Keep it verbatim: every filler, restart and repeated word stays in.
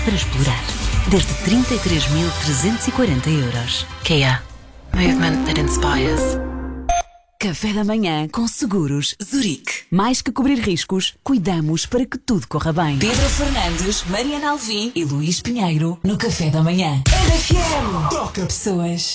para explorar. Desde trinta e três mil trezentos e quarenta euros. Kia. Movement that inspires. Café da manhã com Seguros Zurique. Mais que cobrir riscos, cuidamos para que tudo corra bem. Pedro Fernandes, Mariana Alvim e Luís Pinheiro no Café da manhã. R F M. Toca pessoas.